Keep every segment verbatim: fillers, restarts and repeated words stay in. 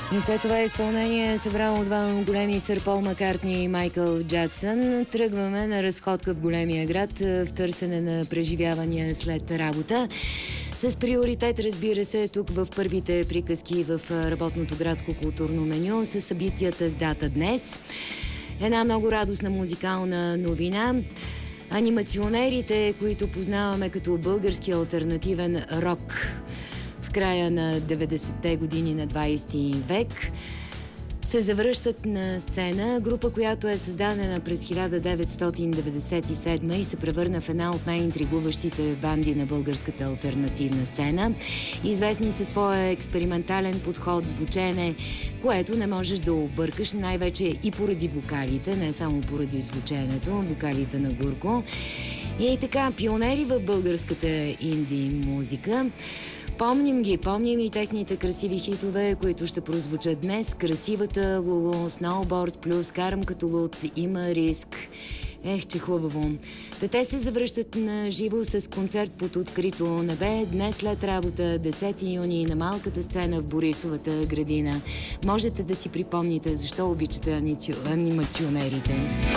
И след това изпълнение е събрало два големи сър Пол Маккартни и Майкъл Джаксън. Тръгваме на разходка в големия град в търсене на преживявания след работа. С приоритет, разбира се, тук в първите приказки в работното градско културно меню са събитията с дата днес. Една много радостна музикална новина. Анимационерите, които познаваме като български алтернативен рок в края на деветдесетте години на двайсети век, се завръщат на сцена. Група, която е създадена през хиляда деветстотин деветдесет и седма и се превърна в една от най-интригуващите банди на българската алтернативна сцена. Известни със своя експериментален подход, звучене, което не можеш да объркаш, най-вече и поради вокалите, не само поради звученето, вокалите на Гурко. И така, пионери в българската инди музика. Помним ги, помним и техните красиви хитове, които ще прозвучат днес. Красивата Лулу, Сноуборд плюс, Карам като луд, Има риск. Ех, че хубаво. Та те се завръщат на живо с концерт под открито небе. Днес след работа, десети юни, на малката сцена в Борисовата градина. Можете да си припомните защо обичате анимационерите.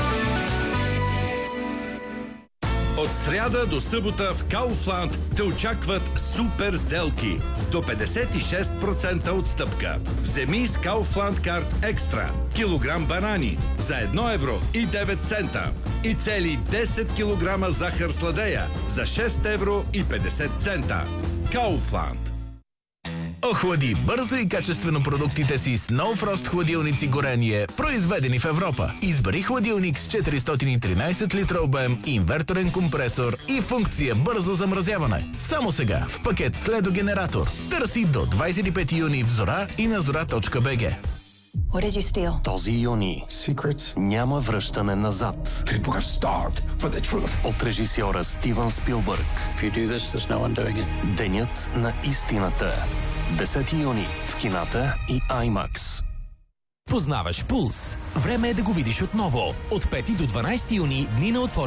От сряда до събота в Kaufland те очакват супер сделки с до петдесет и шест процента отстъпка. Вземи с Kaufland карт екстра килограм банани за едно евро и девет цента и цели десет килограма захар сладея за шест евро и петдесет цента. Kaufland. Охлади бързо и качествено продуктите си с No Frost хладилници горение, произведени в Европа. Избери хладилник с четиристотин и тринайсет литра обем, инверторен компресор и функция бързо замразяване. Само сега в пакет с ледогенератор. Търси до двайсет и пети юни в Зора и на зора точка би джи. What did you steal? Този юни Secrets. няма връщане назад. People have starved for the truth. От режисьора Стивън Спилбърг. If you do this, there's no undoing it. Денят на истината. десети юни в кината и IMAX. Познаваш Пулс. Време е да го видиш отново. От пети до дванайсети юни, дни на отворени